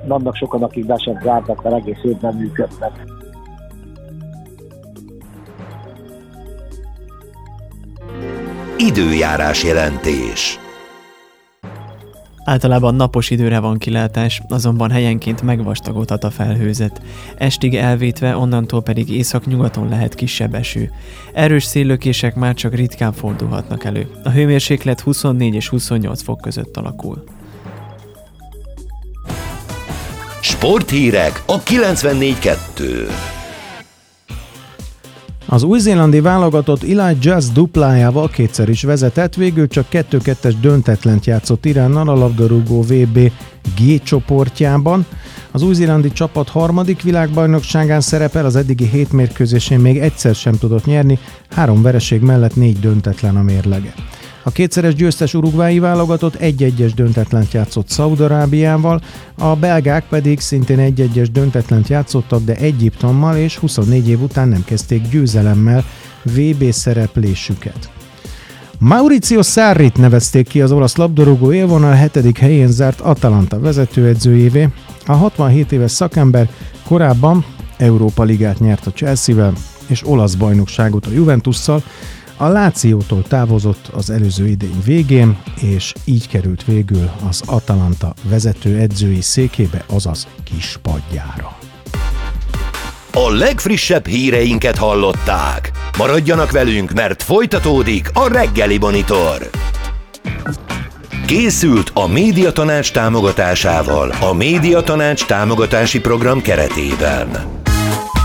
vannak sokan, akik be sem zártak, mert egész évben működnek. Időjárás jelentés. Általában napos időre van kilátás, azonban helyenként megvastagodhat a felhőzet. Estig elvétve, onnantól pedig északnyugaton lehet kisebb eső. Erős széllökések már csak ritkán fordulhatnak elő. A hőmérséklet 24 és 28 fok között alakul. Sporthírek a 94.2. Az új-zélandi válogatott Elijah Just duplájával kétszer is vezetett, végül csak 2-2-es döntetlent játszott Iránnal a labdarúgó VB G csoportjában. Az új-zélandi csapat harmadik világbajnokságán szerepel, az eddigi 7 mérkőzésén még egyszer sem tudott nyerni, 3 vereség mellett 4 döntetlen a mérlege. A kétszeres győztes uruguayi válogatott 1-1-es döntetlent játszott Szaúd-Arábiával, a belgák pedig szintén 1-1-es döntetlent játszottak, de Egyiptommal, és 24 év után nem kezdték győzelemmel VB szereplésüket. Maurizio Sarrit nevezték ki az olasz labdarúgó élvonal 7. helyén zárt Atalanta vezetőedzőjévé. A 67 éves szakember korábban Európa Ligát nyert a Chelsea-vel, és olasz bajnokságot a Juventusszal. A Lációtól távozott az előző idény végén, és így került végül az Atalanta vezető edzői székébe, azaz kispadjára. A legfrissebb híreinket hallották. Maradjanak velünk, mert folytatódik a Reggeli Monitor. Készült a Médiatanács támogatásával, a Médiatanács támogatási program keretében.